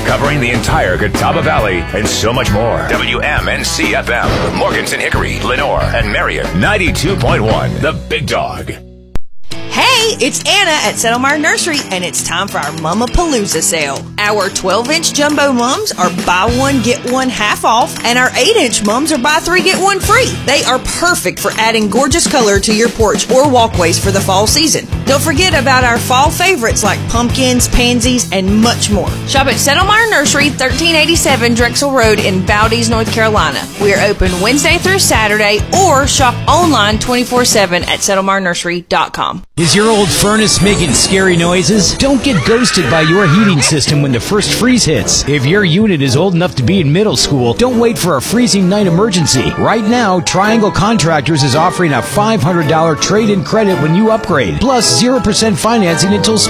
covering the entire Catawba Valley and so much more. WMNC FM, Morganton, Hickory, Lenore, and Marion. 92.1, The Big Dog. Hey, it's Anna at Settlemire Nursery, and it's time for our Mama-Palooza sale. Our 12-inch jumbo mums are buy one, get one half off, and our 8-inch mums are buy three, get one free. They are perfect for adding gorgeous color to your porch or walkways for the fall season. Don't forget about our fall favorites like pumpkins, pansies, and much more. Shop at Settlemire Nursery, 1387 Drexel Road in Valdez, North Carolina. We are open Wednesday through Saturday, or shop online 24/7 at settlemirnursery.com. Is your old furnace making scary noises? Don't get ghosted by your heating system when the first freeze hits. If your unit is old enough to be in middle school, don't wait for a freezing night emergency. Right now, Triangle Contractors is offering a $500 trade-in credit when you upgrade, plus 0% financing until